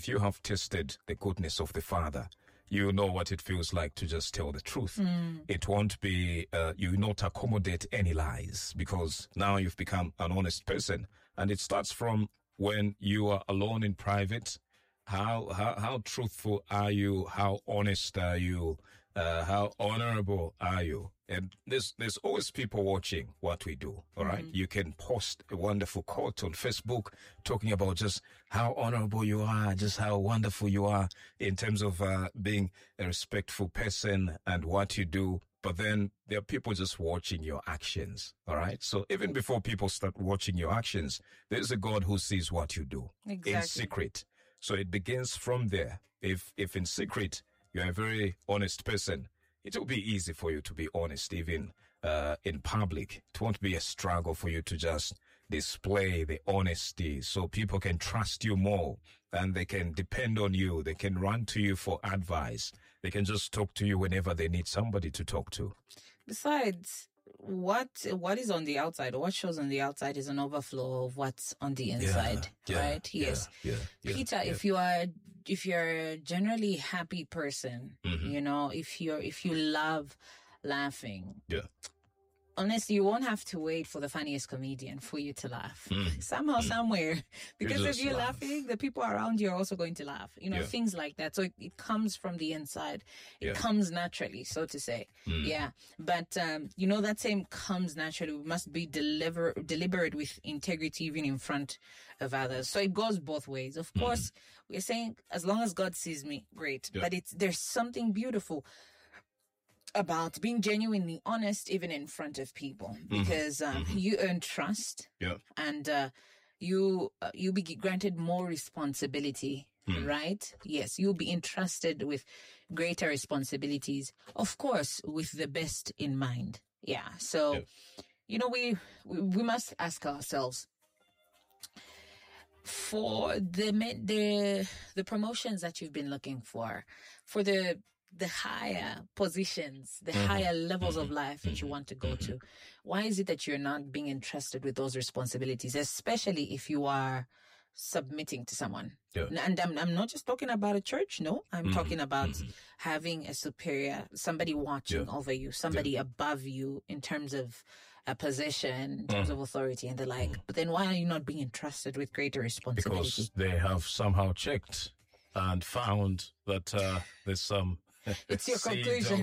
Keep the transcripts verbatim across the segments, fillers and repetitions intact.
if you have tasted the goodness of the Father, you know what it feels like to just tell the truth. Mm. It won't be, uh, you will not accommodate any lies, because now you've become an honest person. And it starts from when you are alone in private. How, how, how truthful are you? How honest are you? Uh, how honorable are you? And there's, there's always people watching what we do. All right. Mm-hmm. You can post a wonderful quote on Facebook talking about just how honorable you are, just how wonderful you are in terms of, uh, being a respectful person and what you do. But then there are people just watching your actions. All right. So even before people start watching your actions, there's a God who sees what you do exactly. in secret. So it begins from there. If, if in secret, you're a very honest person, it will be easy for you to be honest, even, uh, in public. It won't be a struggle for you to just display the honesty so people can trust you more and they can depend on you. They can run to you for advice. They can just talk to you whenever they need somebody to talk to. Besides, what what is on the outside, or what shows on the outside, is an overflow of what's on the inside, yeah, yeah, right? Yes. Yeah, yeah, yeah, Peter, yeah. if you are if you're a generally happy person, mm-hmm. you know, if you're if you love laughing, yeah. honestly, you won't have to wait for the funniest comedian for you to laugh. Mm. Somehow, mm. somewhere. Because you if you're laugh. laughing, the people around you are also going to laugh. You know, yeah. things like that. So it, it comes from the inside. It yeah. comes naturally, so to say. Mm. Yeah. But, um, you know, that same comes naturally. We must be deliver, deliberate with integrity even in front of others. So it goes both ways. Of mm. course, we're saying as long as God sees me, great. Yeah. But it's there's something beautiful about being genuinely honest even in front of people, because um, mm-hmm. you earn trust yeah. and uh, you uh, you be granted more responsibility, mm. right? Yes, you'll be entrusted with greater responsibilities, of course, with the best in mind. Yeah. So, yeah. you know, we, we we must ask ourselves, for the the the promotions that you've been looking for, for the the higher positions, the mm-hmm. higher levels mm-hmm. of life that you want to go mm-hmm. to, why is it that you're not being entrusted with those responsibilities, especially if you are submitting to someone? Yeah. And I'm, I'm not just talking about a church. No, I'm mm-hmm. talking about mm-hmm. having a superior, somebody watching yeah. over you, somebody yeah. above you in terms of a position, in terms mm-hmm. of authority and the like. Mm-hmm. But then why are you not being entrusted with greater responsibility? Because they have somehow checked and found that uh, there's some it's your conclusion.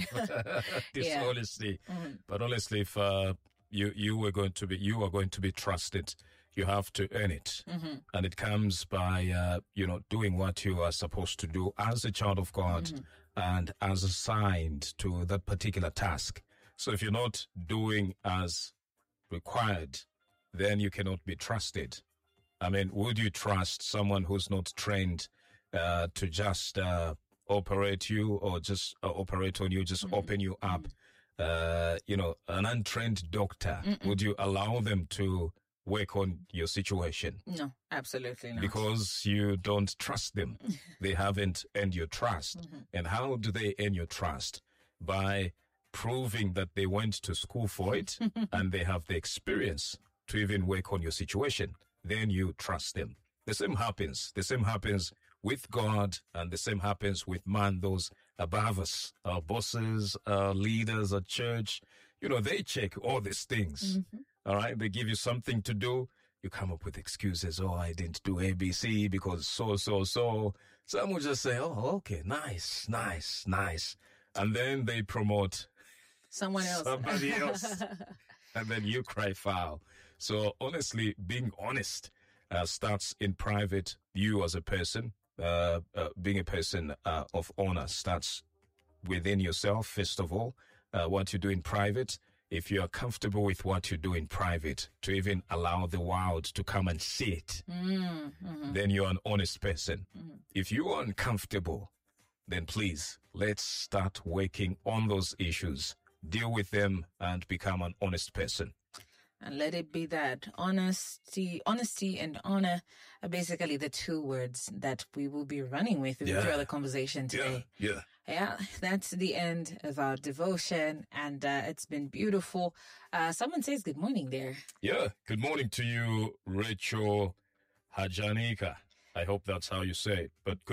Dishonesty. Yeah. Mm-hmm. But honestly, if uh, you you were going to be you are going to be trusted, you have to earn it, mm-hmm. and it comes by uh, you know doing what you are supposed to do as a child of God mm-hmm. and as assigned to that particular task. So if you're not doing as required, then you cannot be trusted. I mean, would you trust someone who's not trained uh, to just uh, operate you or just uh, operate on you, just mm-hmm. open you up? Mm-hmm. Uh, you know, an untrained doctor, Mm-mm. would you allow them to work on your situation? No, absolutely not. Because you don't trust them. They haven't earned your trust. Mm-hmm. And how do they earn your trust? By proving that they went to school for it and they have the experience to even work on your situation. Then you trust them. The same happens. The same happens with God, and the same happens with man, those above us, our bosses, our leaders, our church. You know, they check all these things. Mm-hmm. All right. They give you something to do. You come up with excuses. Oh, I didn't do A B C because so, so, so. Some will just say, oh, okay, nice, nice, nice. And then they promote someone else, somebody else. And then you cry foul. So honestly, being honest uh, starts in private. You as a person, uh, uh being a person uh, of honor starts within yourself, first of all. Uh, what you do in private, if you are comfortable with what you do in private, to even allow the world to come and see it, mm-hmm. then you're an honest person. Mm-hmm. If you are uncomfortable, then please, let's start working on those issues. Deal with them and become an honest person. And let it be that honesty, honesty and honor are basically the two words that we will be running with yeah. throughout the conversation today. Yeah, yeah. Yeah, that's the end of our devotion, and uh, it's been beautiful. Uh, someone says good morning there. Yeah, good morning to you, Rachel Hajanika. I hope that's how you say it, but good